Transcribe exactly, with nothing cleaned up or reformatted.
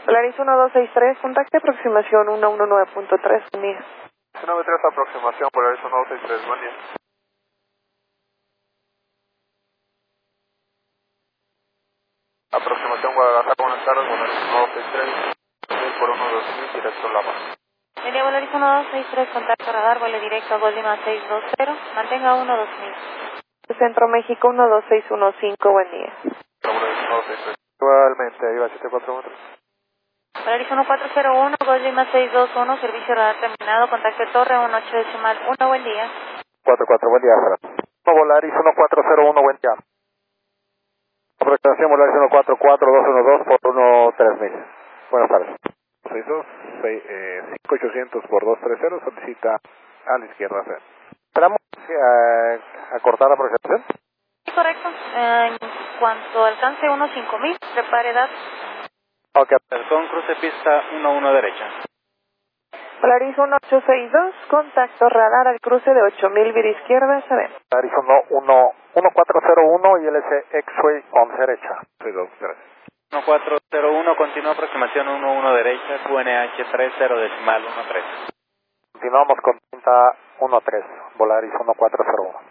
Polaris uno dos seis tres, contacte aproximación ciento diecinueve punto tres, buen día. ciento noventa y tres aproximación, Polaris uno dos seis tres, buen día. Aproximación Guadalajara, buenas tardes, Polaris uno dos seis tres, por uno dos mil, directo Lama. Buen día, Polaris uno dos seis tres, contacto radar, vuelo directo a Gol Lima seis dos cero, mantenga uno dos mil. Centro México uno dos seis uno cinco, buen día. Polaris uno dos seis tres. Igualmente, ahí va siete cuatro uno. Polaris uno cuatro cero uno, Gol Lima seis dos uno, servicio radar terminado, contacto Torre uno ocho decimal uno, buen día. cuatro cuatro, buen día, Jara. Volaris uno cuatro cero uno, buen día. Aproximación Volaris uno cuatro cuatro dos uno dos por uno tres mil. Buenas tardes. seis dos, cinco ochocientos por dos tres cero, solicita a la izquierda. ¿Esperamos eh, a cortar la aproximación? Sí, correcto. Eh, en cuanto alcance uno cinco mil, prepare datos. Ok. Con cruce pista uno uno derecha. Polaris uno ocho seis dos, contacto radar al cruce de ocho mil, vía izquierda, sabemos. Polaris uno cuatro cero uno y L C X-Ray once derecha. seis dos tres. uno cuatro cero uno, continúa aproximación uno uno derecha, Q N H tres cero decimal uno tres. Continuamos con treinta uno tres, Volaris uno cuatro cero uno.